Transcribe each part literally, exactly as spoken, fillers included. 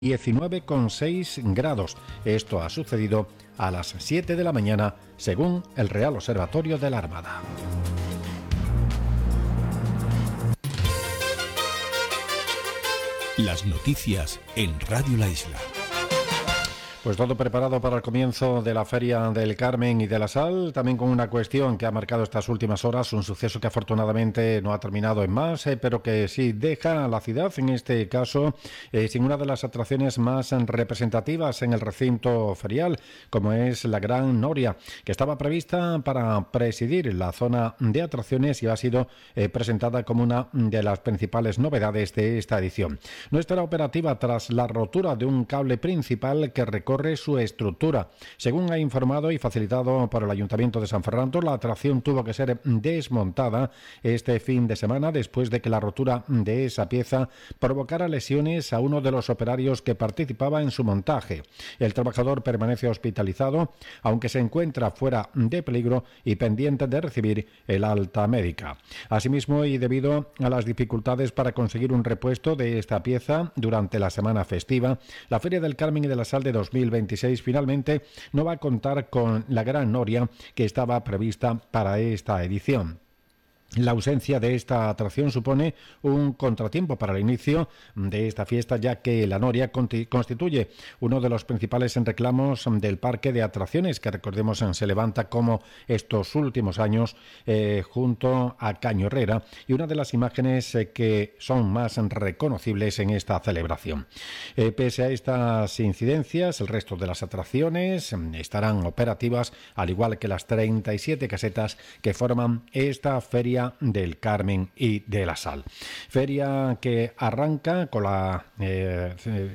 diecinueve coma seis grados. Esto ha sucedido a las siete de la mañana, según el Real Observatorio de la Armada. Las noticias en Radio La Isla. Pues todo preparado para el comienzo de la Feria del Carmen y de la Sal, también con una cuestión que ha marcado estas últimas horas, un suceso que afortunadamente no ha terminado en más, eh, pero que sí deja a la ciudad, en este caso, eh, sin una de las atracciones más representativas en el recinto ferial, como es la Gran Noria, que estaba prevista para presidir la zona de atracciones y ha sido eh, presentada como una de las principales novedades de esta edición. No estará operativa tras la rotura de un cable principal que recorre corre su estructura. Según ha informado y facilitado por el Ayuntamiento de San Fernando, la atracción tuvo que ser desmontada este fin de semana después de que la rotura de esa pieza provocara lesiones a uno de los operarios que participaba en su montaje. El trabajador permanece hospitalizado, aunque se encuentra fuera de peligro y pendiente de recibir el alta médica. Asimismo, y debido a las dificultades para conseguir un repuesto de esta pieza durante la semana festiva, la Feria del Carmen y de la Sal de dos mil veintiséis finalmente no va a contar con la Gran Noria que estaba prevista para esta edición. La ausencia de esta atracción supone un contratiempo para el inicio de esta fiesta, ya que la Noria constituye uno de los principales reclamos del parque de atracciones, que recordemos se levanta como estos últimos años eh, junto a Caño Herrera, y una de las imágenes eh, que son más reconocibles en esta celebración. Eh, pese a estas incidencias, el resto de las atracciones estarán operativas, al igual que las treinta y siete casetas que forman esta feria del Carmen y de la Sal. Feria que arranca con la eh,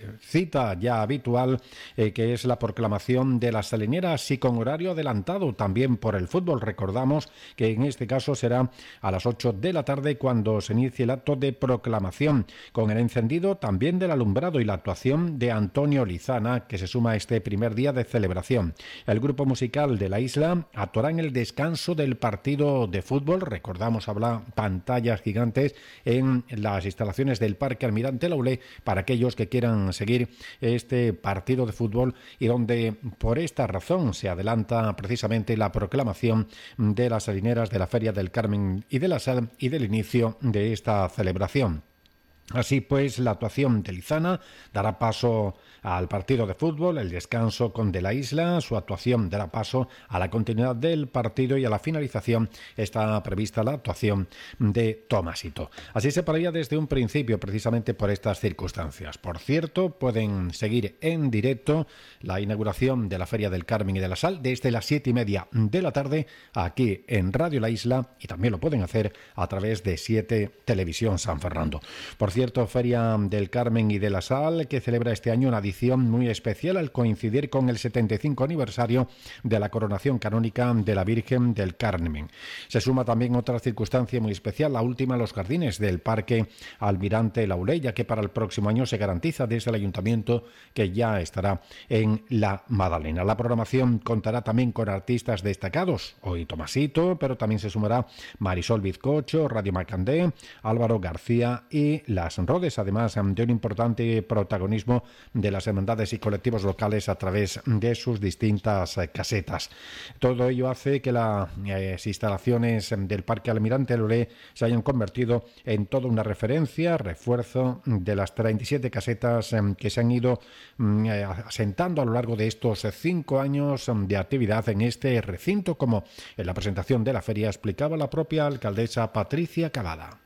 cita ya habitual, eh, que es la proclamación de las salineras, y con horario adelantado también por el fútbol. Recordamos que en este caso será a las ocho de la tarde cuando se inicie el acto de proclamación, con el encendido también del alumbrado y la actuación de Antonio Lizana, que se suma a este primer día de celebración. El grupo musical de la isla actuará en el descanso del partido de fútbol. Recordamos, habrá pantallas gigantes en las instalaciones del Parque Almirante Laulé para aquellos que quieran seguir este partido de fútbol, y donde por esta razón se adelanta precisamente la proclamación de las salineras de la Feria del Carmen y de la Sal y del inicio de esta celebración. Así pues, la actuación de Lizana dará paso al partido de fútbol, el descanso con de la isla, su actuación dará paso a la continuidad del partido y a la finalización está prevista la actuación de Tomasito. Así se pararía desde un principio, precisamente por estas circunstancias. Por cierto, pueden seguir en directo la inauguración de la Feria del Carmen y de la Sal desde las siete y media de la tarde aquí en Radio La Isla, y también lo pueden hacer a través de siete Televisión San Fernando. Por cierto, Feria del Carmen y de la Sal, que celebra este año una edición muy especial al coincidir con el setenta y cinco aniversario de la coronación canónica de la Virgen del Carmen. Se suma también otra circunstancia muy especial, la última, los jardines del Parque Almirante Laulé, ya que para el próximo año se garantiza desde el Ayuntamiento que ya estará en la Madalena. La programación contará también con artistas destacados, hoy Tomasito, pero también se sumará Marisol Bizcocho, Radio Macandé, Álvaro García y la Rodes, además de un importante protagonismo de las hermandades y colectivos locales a través de sus distintas casetas. Todo ello hace que las eh, instalaciones del Parque Almirante Laulé se hayan convertido en toda una referencia, refuerzo de las treinta y siete casetas eh, que se han ido eh, asentando a lo largo de estos cinco años de actividad en este recinto, como en la presentación de la feria explicaba la propia alcaldesa Patricia Calada.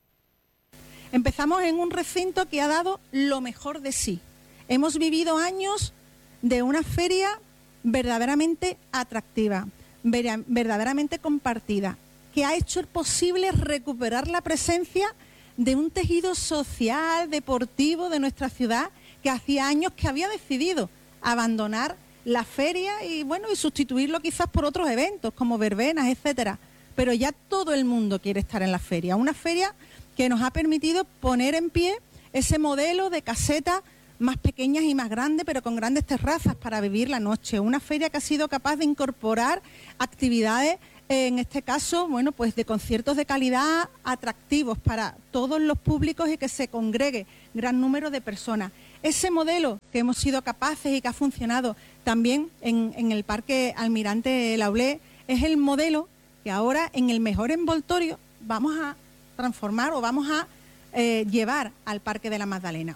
Empezamos en un recinto que ha dado lo mejor de sí. Hemos vivido años de una feria verdaderamente atractiva, verdaderamente compartida, que ha hecho posible recuperar la presencia de un tejido social, deportivo de nuestra ciudad, que hacía años que había decidido abandonar la feria y bueno, y sustituirlo quizás por otros eventos como verbenas, etcétera. Pero ya todo el mundo quiere estar en la feria. Una feria que nos ha permitido poner en pie ese modelo de caseta más pequeñas y más grandes, pero con grandes terrazas para vivir la noche. Una feria que ha sido capaz de incorporar actividades, eh, en este caso, bueno, pues de conciertos de calidad atractivos para todos los públicos y que se congregue gran número de personas. Ese modelo que hemos sido capaces y que ha funcionado también en, en el Parque Almirante Laulé es el modelo que ahora en el mejor envoltorio vamos a transformar o vamos a eh, llevar al Parque de la Magdalena.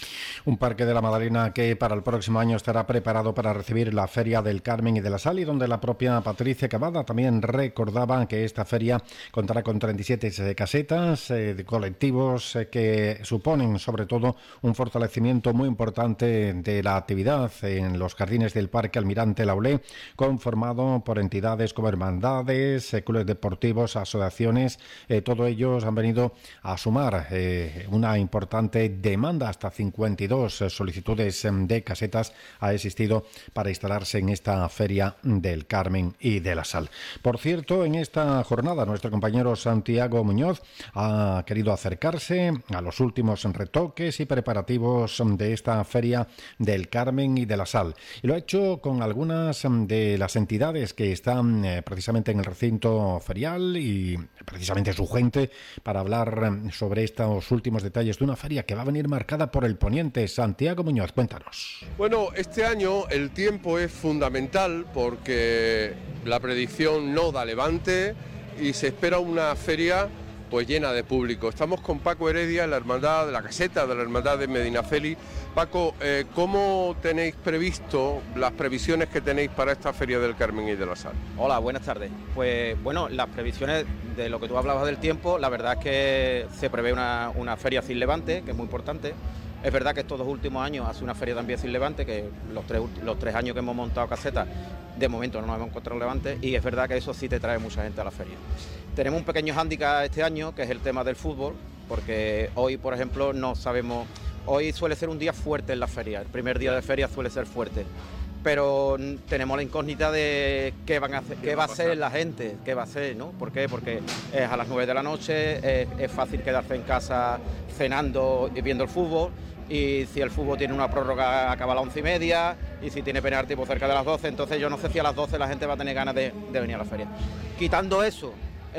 Un Parque de la Magdalena que para el próximo año estará preparado para recibir la Feria del Carmen y de la Sal, y donde la propia Patricia Cavada también recordaba que esta feria contará con treinta y siete casetas eh, de colectivos eh, que suponen sobre todo un fortalecimiento muy importante de la actividad en los jardines del Parque Almirante Laulé, conformado por entidades como hermandades, eh, clubes deportivos, asociaciones. Eh, todos ellos han venido a sumar eh, una importante demanda. Hasta cincuenta y dos solicitudes de casetas ha existido para instalarse en esta Feria del Carmen y de la Sal. Por cierto, en esta jornada nuestro compañero Santiago Muñoz ha querido acercarse a los últimos retoques y preparativos de esta Feria del Carmen y de la Sal, y lo ha hecho con algunas de las entidades que están eh, precisamente en el recinto ferial y precisamente su gente para hablar sobre estos últimos detalles de una feria que va a venir marcada por el poniente. Santiago Muñoz, cuéntanos. Bueno, este año el tiempo es fundamental porque la predicción no da levante y se espera una feria pues llena de público. Estamos con Paco Heredia, la hermandad de la caseta de la hermandad de Medinaceli. Paco, eh, ¿cómo tenéis previsto las previsiones que tenéis para esta Feria del Carmen y de la Sal? Hola, buenas tardes. Pues bueno, las previsiones de lo que tú hablabas del tiempo, la verdad es que se prevé una, una feria sin levante, que es muy importante. Es verdad que estos dos últimos años hace una feria también sin levante, que los tres, los tres años que hemos montado caseta, de momento no nos hemos encontrado levante, y es verdad que eso sí te trae mucha gente a la feria. Tenemos un pequeño hándicap este año, que es el tema del fútbol, porque hoy, por ejemplo, no sabemos... Hoy suele ser un día fuerte en la feria, el primer día de feria suele ser fuerte, pero tenemos la incógnita de qué, van a hacer, qué va a hacer la gente, qué va a hacer, ¿no? ¿Por qué? Porque es a las nueve de la noche, es, es fácil quedarse en casa cenando y viendo el fútbol, y si el fútbol tiene una prórroga acaba a las once y media, y si tiene penalti pues cerca de las doce, entonces yo no sé si a las doce la gente va a tener ganas de, de venir a la feria. Quitando eso,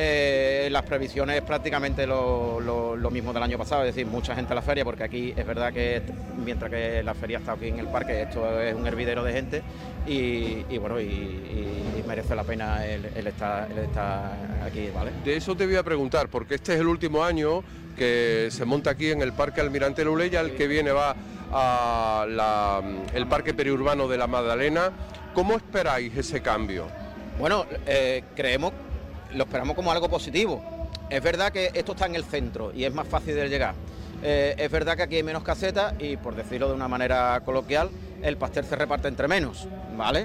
eh, las previsiones es prácticamente lo, lo, lo mismo del año pasado, es decir, mucha gente a la feria, porque aquí es verdad que mientras que la feria está aquí en el parque, esto es un hervidero de gente, y, y bueno, y, y, y merece la pena el, el, estar, el estar aquí, ¿vale? De eso te voy a preguntar, porque este es el último año que se monta aquí en el Parque Almirante Laulé, ya el que viene va a la, el Parque Periurbano de la Magdalena. ¿Cómo esperáis ese cambio? Bueno, eh, creemos, lo esperamos como algo positivo. Es verdad que esto está en el centro y es más fácil de llegar. Eh, es verdad que aquí hay menos casetas y, por decirlo de una manera coloquial, el pastel se reparte entre menos, ¿vale?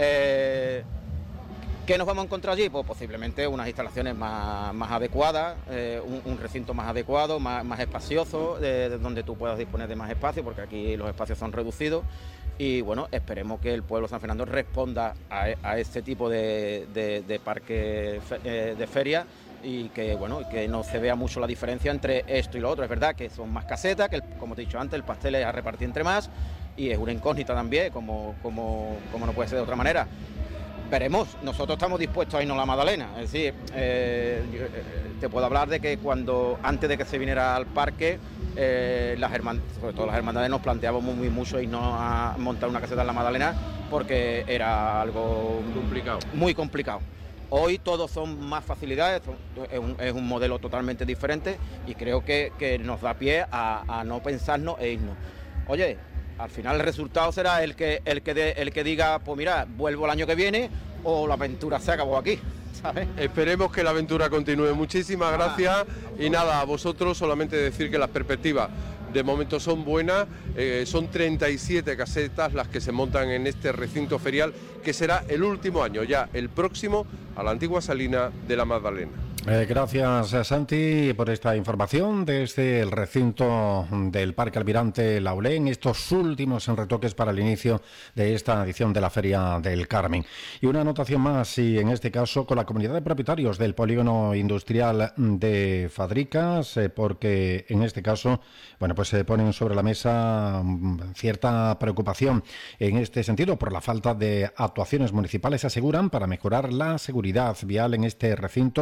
Eh, ¿Qué nos vamos a encontrar allí? Pues posiblemente unas instalaciones más, más adecuadas, eh, un, un recinto más adecuado, más, más espacioso, de, de donde tú puedas disponer de más espacio, porque aquí los espacios son reducidos. Y bueno, esperemos que el pueblo de San Fernando responda a, a este tipo de, de, de parque fe, de feria, y que bueno, que no se vea mucho la diferencia entre esto y lo otro. Es verdad que son más casetas, que el, como te he dicho antes, el pastel es a repartir entre más, y es una incógnita también, como, como, como no puede ser de otra manera. Veremos, nosotros estamos dispuestos a irnos a la Magdalena, es decir, eh, yo, eh, te puedo hablar de que cuando, antes de que se viniera al parque, eh, las hermandades, sobre todo las hermandades, nos planteábamos muy mucho irnos a montar una caseta en la Magdalena, porque era algo complicado. muy complicado. Hoy todos son más facilidades, es un, es un modelo totalmente diferente, y creo que, que nos da pie a, a no pensarnos e irnos. Oye, al final el resultado será el que, el que, de, el que diga, pues mira, vuelvo el año que viene, o la aventura se acabó aquí, ¿sabes? Esperemos que la aventura continúe. Muchísimas gracias. Y nada, a vosotros solamente decir que las perspectivas de momento son buenas. Eh, son treinta y siete casetas las que se montan en este recinto ferial, que será el último año, ya el próximo, a la antigua Salina de la Magdalena. Eh, gracias, Santi, por esta información desde el recinto del Parque Almirante Laulé, en estos últimos retoques para el inicio de esta edición de la Feria del Carmen. Y una anotación más, y en este caso con la comunidad de propietarios del polígono industrial de Fadricas, eh, porque en este caso, bueno, pues se ponen sobre la mesa cierta preocupación en este sentido por la falta de actuaciones municipales, aseguran, para mejorar la seguridad vial en este recinto, con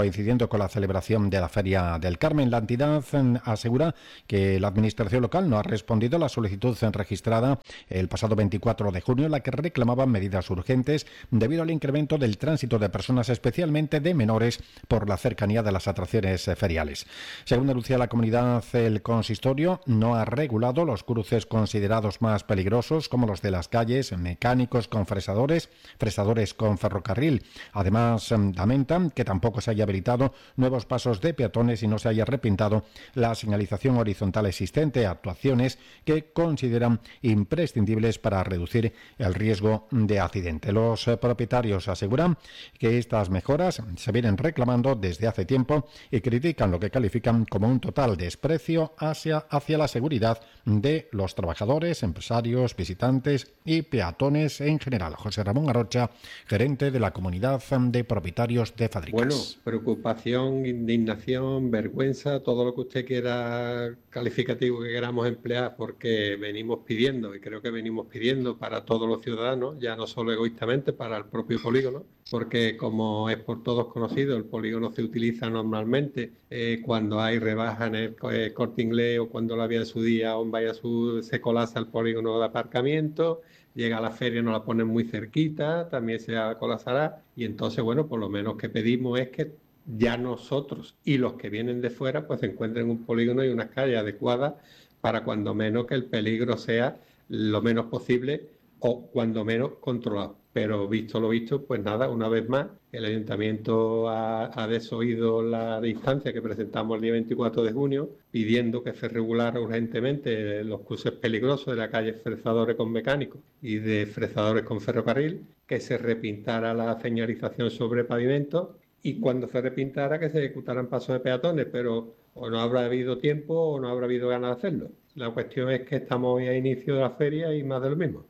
coincidiendo con la celebración de la Feria del Carmen. La entidad asegura que la Administración local no ha respondido a la solicitud registrada el pasado veinticuatro de junio, en la que reclamaban medidas urgentes debido al incremento del tránsito de personas, especialmente de menores, por la cercanía de las atracciones feriales. Según denuncia la comunidad, el consistorio no ha regulado los cruces considerados más peligrosos, como los de las calles, mecánicos con fresadores, fresadores con ferrocarril. Además, lamentan que tampoco se haya habilitado nuevos pasos de peatones y no se haya repintado la señalización horizontal existente, actuaciones que consideran imprescindibles para reducir el riesgo de accidente. Los propietarios aseguran que estas mejoras se vienen reclamando desde hace tiempo y critican lo que califican como un total desprecio hacia, hacia la seguridad de los trabajadores, empresarios, visitantes y peatones en general. José Ramón Arocha, gerente de la comunidad de propietarios de Fadricas. Bueno, preocupación, indignación, vergüenza, todo lo que usted quiera calificativo que queramos emplear, porque venimos pidiendo, y creo que venimos pidiendo para todos los ciudadanos, ya no solo egoístamente para el propio polígono, porque como es por todos conocido, el polígono se utiliza normalmente eh, cuando hay rebaja en el eh, Corte Inglés, o cuando la había en su día, o vaya su, se colapsa el polígono de aparcamiento. Llega a la feria, nos la ponen muy cerquita, también se colapsará, y entonces, bueno, por lo menos que pedimos es que ya nosotros y los que vienen de fuera pues encuentren un polígono y unas calles adecuadas para cuando menos que el peligro sea lo menos posible o cuando menos controlado. Pero visto lo visto, pues nada, una vez más, el Ayuntamiento ha, ha desoído la instancia que presentamos el día veinticuatro de junio, pidiendo que se regulara urgentemente los cruces peligrosos de la calle Fresadores con Mecánicos y de Fresadores con Ferrocarril, que se repintara la señalización sobre pavimentos y cuando se repintara que se ejecutaran pasos de peatones, pero o no habrá habido tiempo o no habrá habido ganas de hacerlo. La cuestión es que estamos hoy a inicio de la feria y más de lo mismo.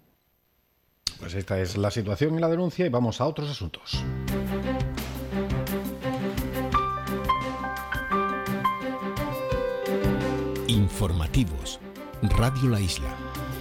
Pues esta es la situación y la denuncia y vamos a otros asuntos. Informativos. Radio La Isla.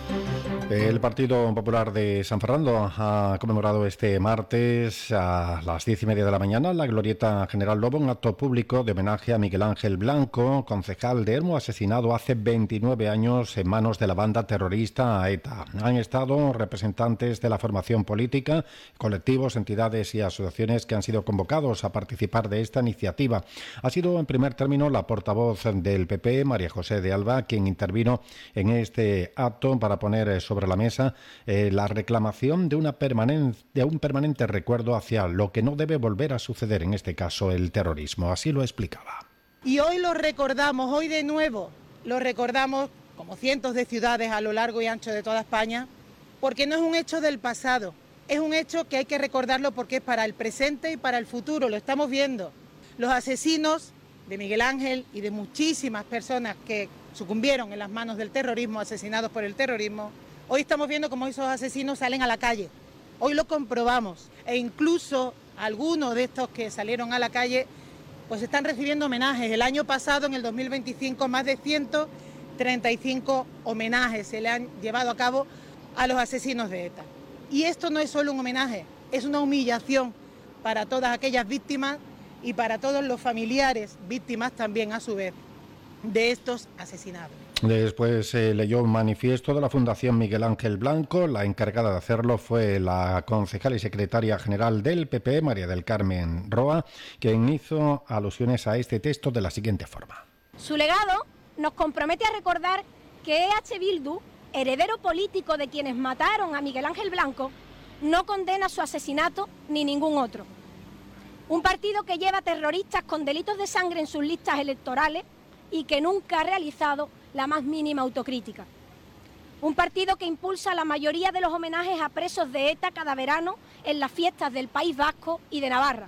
El Partido Popular de San Fernando ha conmemorado este martes a las diez y media de la mañana en la Glorieta General Lobo un acto público de homenaje a Miguel Ángel Blanco, concejal de Ermua, asesinado hace veintinueve años en manos de la banda terrorista ETA. Han estado representantes de la formación política, colectivos, entidades y asociaciones que han sido convocados a participar de esta iniciativa. Ha sido en primer término la portavoz del P P, María José de Alba, quien intervino en este acto para poner sobre sobre la mesa eh, la reclamación de, una permanen- de un permanente recuerdo hacia lo que no debe volver a suceder, en este caso el terrorismo. Así lo explicaba. Y hoy lo recordamos, hoy de nuevo, lo recordamos como cientos de ciudades a lo largo y ancho de toda España, porque no es un hecho del pasado, es un hecho que hay que recordarlo porque es para el presente y para el futuro, lo estamos viendo. Los asesinos de Miguel Ángel y de muchísimas personas que sucumbieron en las manos del terrorismo, asesinados por el terrorismo, hoy estamos viendo cómo esos asesinos salen a la calle. Hoy lo comprobamos e incluso algunos de estos que salieron a la calle pues están recibiendo homenajes. El año pasado, en el dos mil veinticinco, más de ciento treinta y cinco homenajes se le han llevado a cabo a los asesinos de ETA. Y esto no es solo un homenaje, es una humillación para todas aquellas víctimas y para todos los familiares, víctimas también a su vez, de estos asesinados. Después se eh, leyó un manifiesto de la Fundación Miguel Ángel Blanco. La encargada de hacerlo fue la concejal y secretaria general del P P, María del Carmen Roa, quien hizo alusiones a este texto de la siguiente forma. Su legado nos compromete a recordar que E H Bildu, heredero político de quienes mataron a Miguel Ángel Blanco, no condena su asesinato ni ningún otro. Un partido que lleva terroristas con delitos de sangre en sus listas electorales y que nunca ha realizado la más mínima autocrítica. Un partido que impulsa la mayoría de los homenajes a presos de ETA cada verano en las fiestas del País Vasco y de Navarra.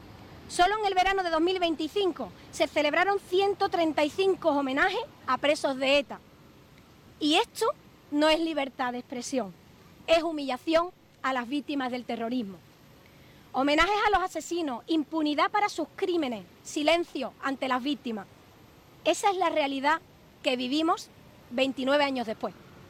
Solo en el verano de dos mil veinticinco se celebraron ciento treinta y cinco homenajes a presos de ETA. Y esto no es libertad de expresión, es humillación a las víctimas del terrorismo. Homenajes a los asesinos, impunidad para sus crímenes, silencio ante las víctimas. Esa es la realidad que vivimos veintinueve años después.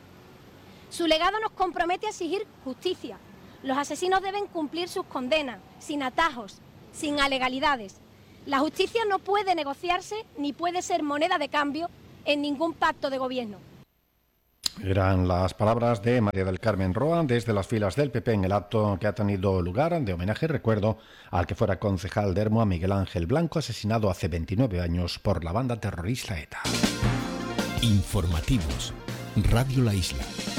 Su legado nos compromete a exigir justicia. Los asesinos deben cumplir sus condenas, sin atajos, sin alegalidades. La justicia no puede negociarse ni puede ser moneda de cambio en ningún pacto de gobierno. Eran las palabras de María del Carmen Roa desde las filas del P P en el acto que ha tenido lugar de homenaje y recuerdo al que fuera concejal de Hermo, a Miguel Ángel Blanco, asesinado hace veintinueve años por la banda terrorista ETA. Informativos. Radio La Isla.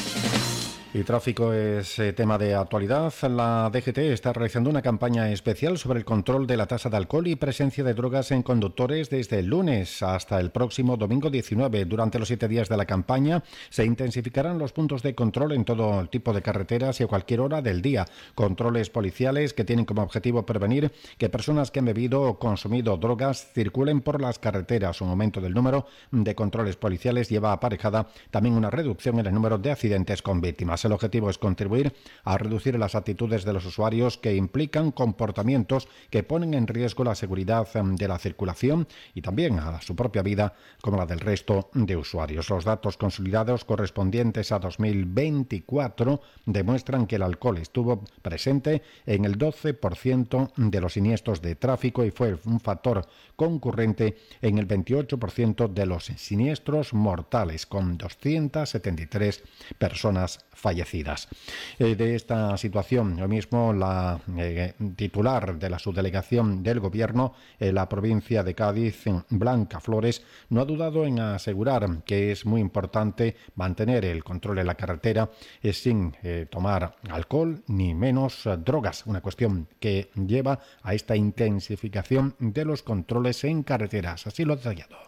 Y tráfico es eh, tema de actualidad. La D G T está realizando una campaña especial sobre el control de la tasa de alcohol y presencia de drogas en conductores desde el lunes hasta el próximo domingo diecinueve. Durante los siete días de la campaña se intensificarán los puntos de control en todo tipo de carreteras y a cualquier hora del día. Controles policiales que tienen como objetivo prevenir que personas que han bebido o consumido drogas circulen por las carreteras. Un aumento del número de controles policiales lleva aparejada también una reducción en el número de accidentes con víctimas. El objetivo es contribuir a reducir las actitudes de los usuarios que implican comportamientos que ponen en riesgo la seguridad de la circulación y también a su propia vida como la del resto de usuarios. Los datos consolidados correspondientes a dos mil veinticuatro demuestran que el alcohol estuvo presente en el doce por ciento de los siniestros de tráfico y fue un factor concurrente en el veintiocho por ciento de los siniestros mortales, con doscientas setenta y tres personas fallecidas. Eh, de esta situación, lo mismo la eh, titular de la subdelegación del Gobierno en la provincia de Cádiz, Blanca Flores, no ha dudado en asegurar que es muy importante mantener el control en la carretera eh, sin eh, tomar alcohol ni menos eh, drogas, una cuestión que lleva a esta intensificación de los controles en carreteras. Así lo ha detallado.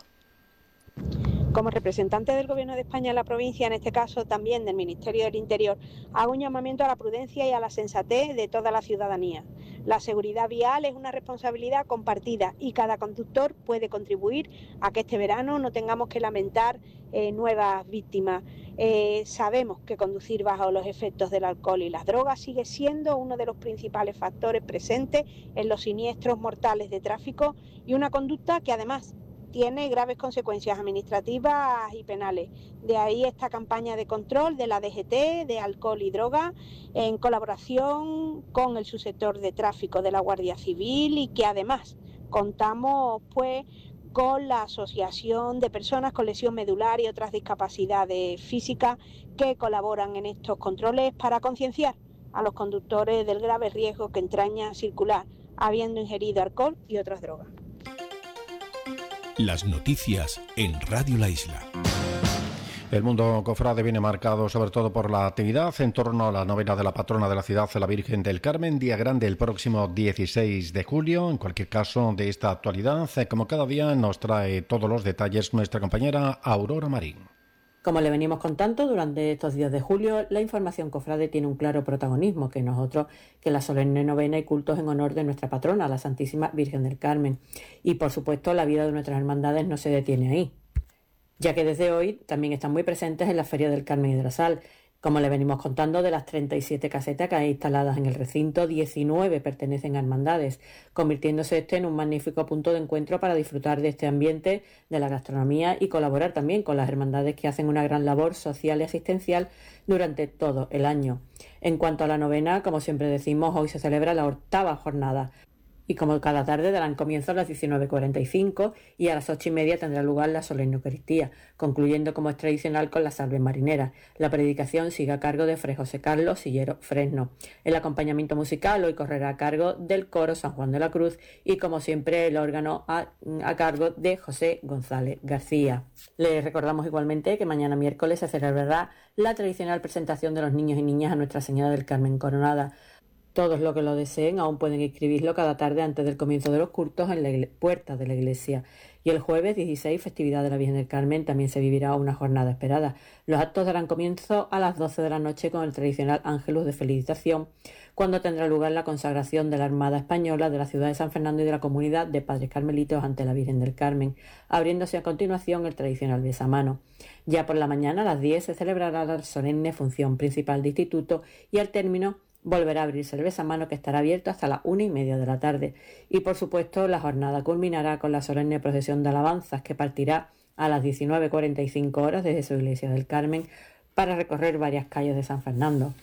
Como representante del Gobierno de España en la provincia, en este caso también del Ministerio del Interior, hago un llamamiento a la prudencia y a la sensatez de toda la ciudadanía. La seguridad vial es una responsabilidad compartida y cada conductor puede contribuir a que este verano no tengamos que lamentar eh, nuevas víctimas. Eh, sabemos que conducir bajo los efectos del alcohol y las drogas sigue siendo uno de los principales factores presentes en los siniestros mortales de tráfico y una conducta que además tiene graves consecuencias administrativas y penales. De ahí esta campaña de control de la D G T, de alcohol y droga, en colaboración con el subsector de tráfico de la Guardia Civil y que además contamos pues con la Asociación de Personas con Lesión Medular y otras discapacidades físicas que colaboran en estos controles para concienciar a los conductores del grave riesgo que entraña circular habiendo ingerido alcohol y otras drogas. Las noticias en Radio La Isla. El mundo cofrade viene marcado sobre todo por la actividad en torno a la novena de la patrona de la ciudad, la Virgen del Carmen, día grande el próximo dieciséis de julio. En cualquier caso, de esta actualidad, como cada día, nos trae todos los detalles nuestra compañera Aurora Marín. Como le venimos contando durante estos días de julio, la información cofrade tiene un claro protagonismo, que no es otro que la solemne novena y cultos en honor de nuestra patrona, la Santísima Virgen del Carmen. Y por supuesto, la vida de nuestras hermandades no se detiene ahí, ya que desde hoy también están muy presentes en la Feria del Carmen y de la Sal. Como le venimos contando, de las treinta y siete casetas que hay instaladas en el recinto, diecinueve pertenecen a hermandades, convirtiéndose este en un magnífico punto de encuentro para disfrutar de este ambiente, de la gastronomía y colaborar también con las hermandades que hacen una gran labor social y asistencial durante todo el año. En cuanto a la novena, como siempre decimos, hoy se celebra la octava jornada. Y como cada tarde darán comienzo a las diecinueve cuarenta y cinco y a las ocho y media tendrá lugar la solemne Eucaristía, concluyendo como es tradicional con la salve marinera. La predicación sigue a cargo de Fray José Carlos Sillero Fresno. El acompañamiento musical hoy correrá a cargo del coro San Juan de la Cruz y como siempre el órgano a, a cargo de José González García. Les recordamos igualmente que mañana miércoles se celebrará la tradicional presentación de los niños y niñas a Nuestra Señora del Carmen Coronada. Todos los que lo deseen aún pueden inscribirlo cada tarde antes del comienzo de los cultos en la puerta de la iglesia. Y el jueves dieciséis, festividad de la Virgen del Carmen, también se vivirá una jornada esperada. Los actos darán comienzo a las doce de la noche con el tradicional Ángelus de Felicitación, cuando tendrá lugar la consagración de la Armada Española de la ciudad de San Fernando y de la comunidad de Padres Carmelitos ante la Virgen del Carmen, abriéndose a continuación el tradicional besamano. Ya por la mañana a las diez se celebrará la solemne función principal de instituto y al término volverá a abrirse el besamano, que estará abierto hasta las una y media de la tarde. Y por supuesto la jornada culminará con la solemne procesión de alabanzas que partirá a las diecinueve cuarenta y cinco horas desde su iglesia del Carmen para recorrer varias calles de San Fernando.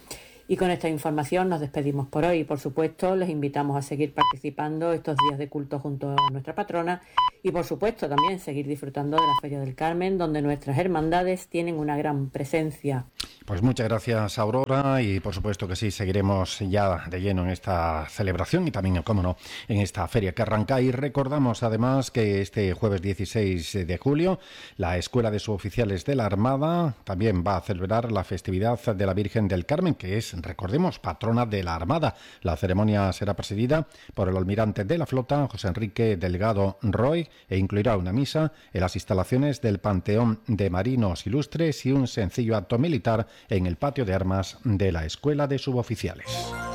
Y con esta información nos despedimos por hoy. Por supuesto, les invitamos a seguir participando estos días de culto junto a nuestra patrona y, por supuesto, también seguir disfrutando de la Feria del Carmen, donde nuestras hermandades tienen una gran presencia. Pues muchas gracias, Aurora, y por supuesto que sí, seguiremos ya de lleno en esta celebración y también, cómo no, en esta feria que arranca. Y recordamos además que este jueves dieciséis de julio la Escuela de Suboficiales de la Armada también va a celebrar la festividad de la Virgen del Carmen, que es, recordemos, patrona de la Armada. La ceremonia será presidida por el almirante de la flota, José Enrique Delgado Roy, e incluirá una misa en las instalaciones del Panteón de Marinos Ilustres y un sencillo acto militar en el patio de armas de la Escuela de Suboficiales.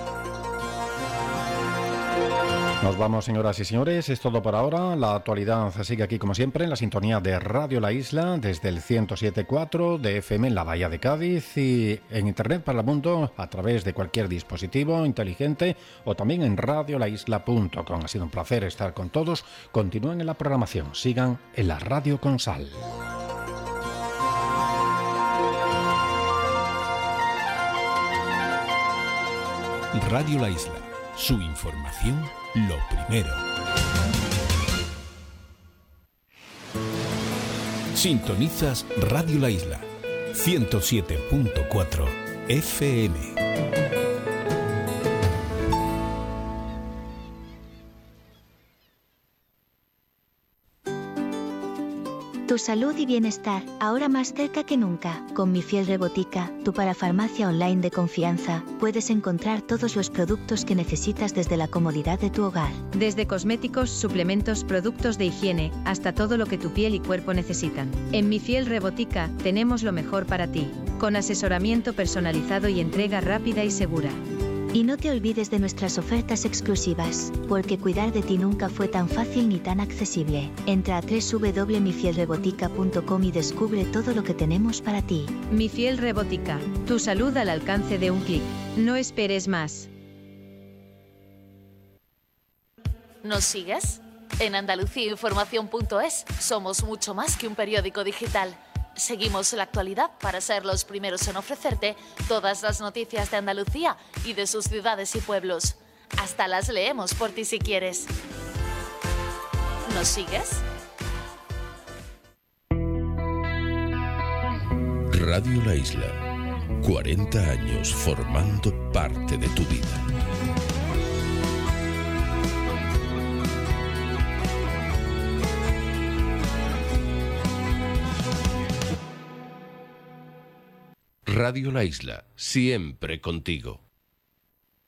Nos vamos, señoras y señores, es todo por ahora. La actualidad sigue aquí como siempre en la sintonía de Radio La Isla desde el ciento siete punto cuatro de F M en la Bahía de Cádiz y en internet para el mundo a través de cualquier dispositivo inteligente o también en radio la isla punto com. Ha sido un placer estar con todos. Continúen en la programación, sigan en la Radio con Sal. Radio La Isla, su información lo primero. Sintonizas Radio La Isla, ciento siete punto cuatro F M. Tu salud y bienestar, ahora más cerca que nunca. Con Mi Fiel Rebotica, tu parafarmacia online de confianza, puedes encontrar todos los productos que necesitas desde la comodidad de tu hogar. Desde cosméticos, suplementos, productos de higiene, hasta todo lo que tu piel y cuerpo necesitan. En Mi Fiel Rebotica, tenemos lo mejor para ti, con asesoramiento personalizado y entrega rápida y segura. Y no te olvides de nuestras ofertas exclusivas, porque cuidar de ti nunca fue tan fácil ni tan accesible. Entra a doble u doble u doble u punto mi fiel rebotica punto com y descubre todo lo que tenemos para ti. Mi Fiel Rebotica, tu salud al alcance de un clic. No esperes más. ¿Nos sigues? En Andalucía Información punto es somos mucho más que un periódico digital. Seguimos la actualidad para ser los primeros en ofrecerte todas las noticias de Andalucía y de sus ciudades y pueblos. Hasta las leemos por ti si quieres. ¿Nos sigues? Radio La Isla, cuarenta años formando parte de tu vida. Radio La Isla, siempre contigo.